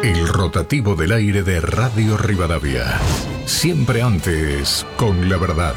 El rotativo del aire de Radio Rivadavia. Siempre antes, con la verdad.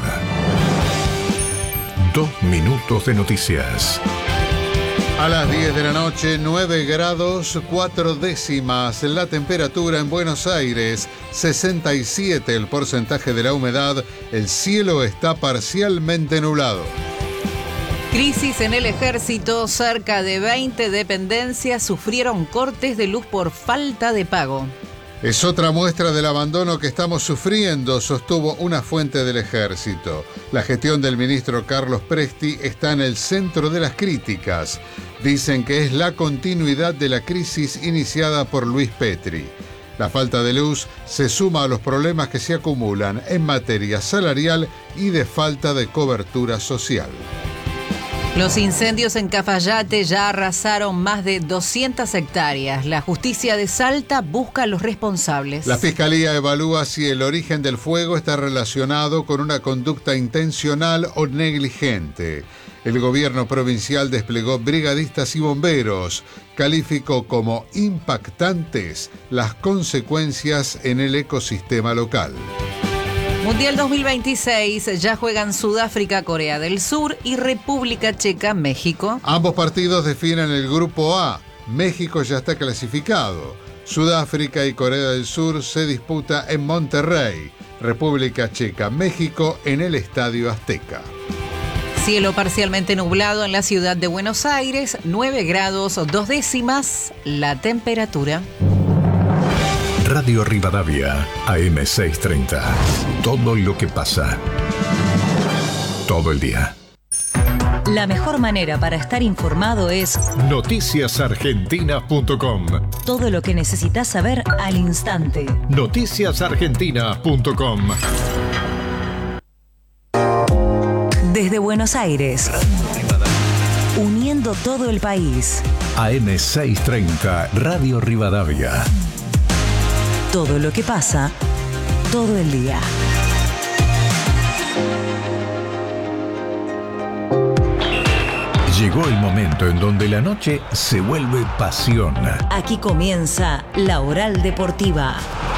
2 minutos de noticias. A las 10 de la noche, 9 grados 4 décimas. La temperatura en Buenos Aires, 67 el porcentaje de la humedad. El cielo está parcialmente nublado. Crisis en el ejército. Cerca de 20 dependencias sufrieron cortes de luz por falta de pago. Es otra muestra del abandono que estamos sufriendo, sostuvo una fuente del ejército. La gestión del ministro Carlos Presti está en el centro de las críticas. Dicen que es la continuidad de la crisis iniciada por Luis Petri. La falta de luz se suma a los problemas que se acumulan en materia salarial y de falta de cobertura social. Los incendios en Cafayate ya arrasaron más de 200 hectáreas. La justicia de Salta busca a los responsables. La Fiscalía evalúa si el origen del fuego está relacionado con una conducta intencional o negligente. El gobierno provincial desplegó brigadistas y bomberos. Calificó como impactantes las consecuencias en el ecosistema local. Mundial 2026, ya juegan Sudáfrica, Corea del Sur y República Checa, México. Ambos partidos definen el grupo A. México ya está clasificado. Sudáfrica y Corea del Sur se disputa en Monterrey. República Checa, México en el Estadio Azteca. Cielo parcialmente nublado en la ciudad de Buenos Aires, 9 grados 2 décimas la temperatura. Radio Rivadavia, AM 630. Todo lo que pasa. Todo el día. La mejor manera para estar informado es noticiasargentina.com. Todo lo que necesitas saber al instante. Noticiasargentina.com. Desde Buenos Aires, uniendo todo el país. AM 630, Radio Rivadavia. Todo lo que pasa, todo el día. Llegó el momento en donde la noche se vuelve pasión. Aquí comienza la Oral Deportiva.